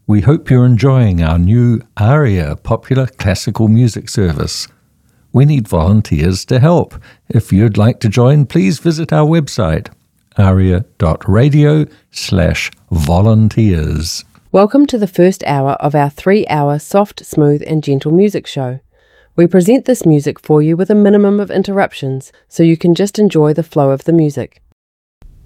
We hope you're enjoying our new ARIA popular classical music service. We need volunteers to help. If you'd like to join, please visit our website, aria.radio/volunteers. Welcome to the first hour of our 3-hour soft, smooth and gentle music show. We present this music for you with a minimum of interruptions, so you can just enjoy the flow of the music.